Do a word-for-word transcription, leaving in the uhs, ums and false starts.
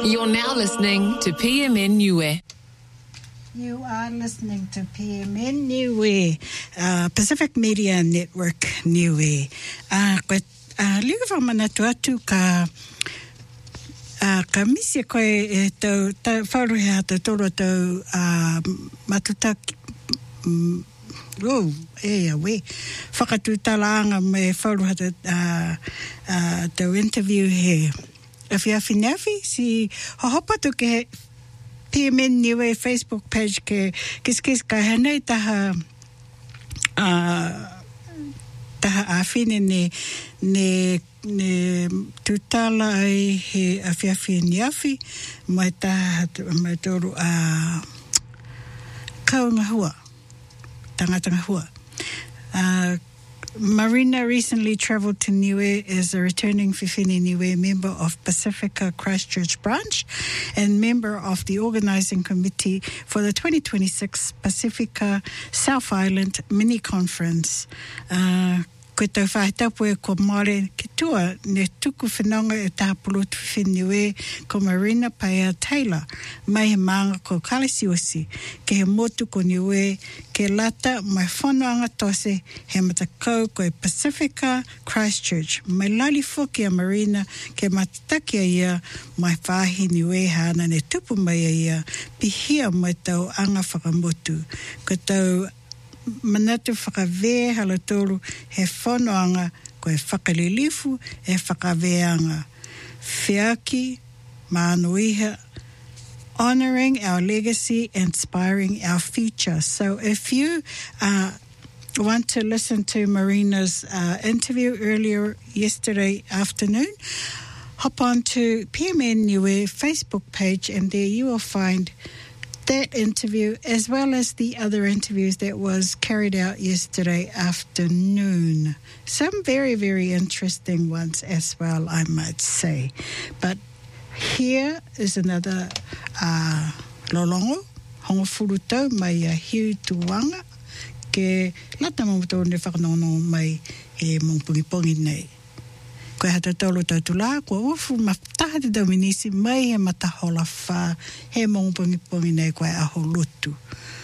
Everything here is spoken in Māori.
You're now listening to P M N Niue. You are listening to P M N Niue, uh, Pacific Media Network Niue. Uh, uh, Liga wa manatu atu ka uh, ka misi koe e tau whauruhea tau toro tau uh, matuta um, oh, e a we whakatutalaanga me whauruhea tau uh, uh, tau interview he Awhiawhi Nafi si hohopa tu ke P M N Niue Facebook page ke kiskis ka hanei taha uh, taha awhine ne ne ne tutala ai he Awhiawhi Niafi mai taha mai toru a kaunga hua tangatanga hua uh, Marina recently traveled to Niue as a returning Whiwhine Niue member of Pacifica Christchurch branch and member of the organizing committee for the twenty twenty-six Pacifica South Island mini conference. Uh, Ko tau whaitapu e ko Māori ki tua ne tuku whenanga e tāpulu tu Whiwhine ko Marina Paea Taylor mai he maanga ko Kalisiusi ke he motu ko Niue ke lata mai whanoanga tose he matakau ko e Pacifica Christchurch mai lali foki a Marina ke matataki a ia mai whahi Niue hana ne tupu mai a ia pihia mai tau anga whakamotu ko tau manatu whakawea halatoru he whanoanga ko e whakalilifu e whakaweanga whiaki mānuiha honoring our legacy, inspiring our future. So if you uh, want to listen to Marina's uh, interview earlier yesterday afternoon, hop on to P M N Niue Facebook page and there you will find that interview as well as the other interviews that was carried out yesterday afternoon. Some very, very interesting ones as well, I might say. But here is another uh, lolongo, hongo furutau mai a hiu tuanga, ke lata mamuto ne whakanono mai he mongpungipongi nei. Koe hata tolo tautula, ko ufu maftaha te dominisi mai he matahola wha he mongpungipongi nei koe aho lutu.